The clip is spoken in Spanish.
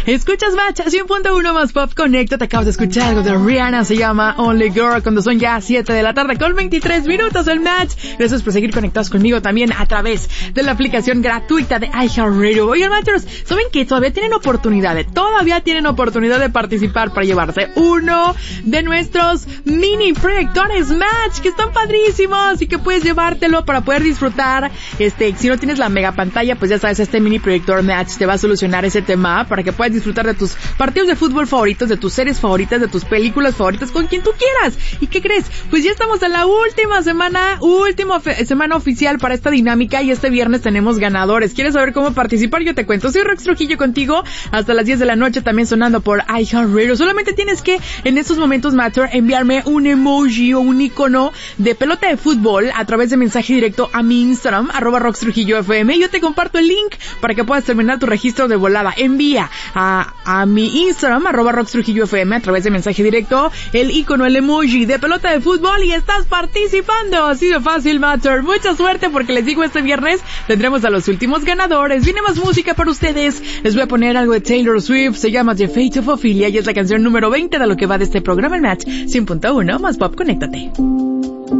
Escuchas Match 100.1 más Pop Conecta. Te acabas de escuchar algo de Rihanna, se llama Only Girl, cuando son ya 7 de la tarde con 23 minutos el Match. Gracias por seguir conectados conmigo también a través de la aplicación gratuita de iHeartRadio. Oigan, Matchers, ¿saben qué? Todavía tienen oportunidad de participar para llevarse uno de nuestros mini proyectores Match, que están padrísimos y que puedes llevártelo para poder disfrutar. Si no tienes la mega pantalla, pues ya sabes, este mini proyector Match te va a solucionar ese tema para que puedas disfrutar de tus partidos de fútbol favoritos, de tus series favoritas, de tus películas favoritas, con quien tú quieras. ¿Y qué crees? Pues ya estamos en la última semana oficial para esta dinámica y este viernes tenemos ganadores. ¿Quieres saber cómo participar? Yo te cuento. Soy Rox Trujillo contigo hasta las 10 de la noche, también sonando por iHeartRadio. Solamente tienes que, en estos momentos, Matter, enviarme un emoji o un icono de pelota de fútbol a través de mensaje directo a mi Instagram, @RoxTrujilloFM. Yo te comparto el link para que puedas terminar tu registro de volada. Envía a mi Instagram, @RoxTrujilloFM, a través de mensaje directo, el icono, el emoji de pelota de fútbol y estás participando. Así de fácil, Matter. Mucha suerte, porque les digo, este viernes tendremos a los últimos ganadores. Viene más música para ustedes. Les voy a poner algo de Taylor Swift. Se llama The Fate of Ophelia y es la canción número 20 de lo que va de este programa, el Match 100.1 más Pop. Conéctate.